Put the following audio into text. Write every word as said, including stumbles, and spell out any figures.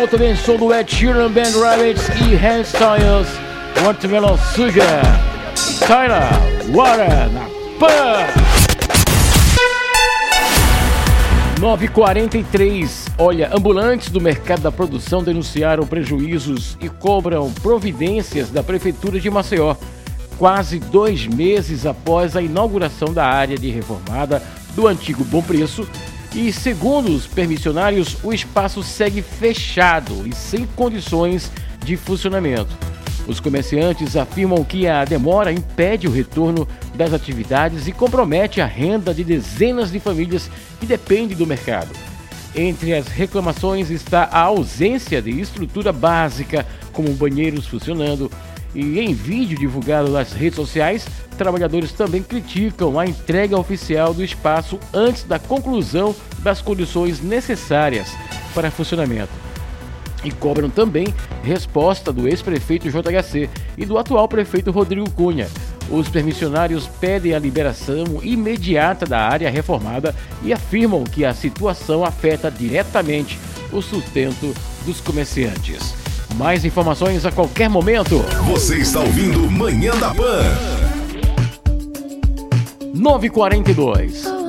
Também som do Ed Sheeran, Band Rabbits e Hairstyles, Watermelon Sugar, Tyler, Water, na Pan. nove e quarenta e três. Olha, ambulantes do mercado da produção denunciaram prejuízos e cobram providências da Prefeitura de Maceió, quase dois meses após a inauguração da área de reformada do antigo Bom Preço. E, segundo os permissionários, o espaço segue fechado e sem condições de funcionamento. Os comerciantes afirmam que a demora impede o retorno das atividades e compromete a renda de dezenas de famílias que dependem do mercado. Entre as reclamações está a ausência de estrutura básica, como banheiros funcionando, e em vídeo divulgado nas redes sociais, trabalhadores também criticam a entrega oficial do espaço antes da conclusão das condições necessárias para funcionamento. E cobram também resposta do ex-prefeito J H C e do atual prefeito Rodrigo Cunha. Os permissionários pedem a liberação imediata da área reformada e afirmam que a situação afeta diretamente o sustento dos comerciantes. Mais informações a qualquer momento. Você está ouvindo Manhã da Pan. nove e quarenta e dois.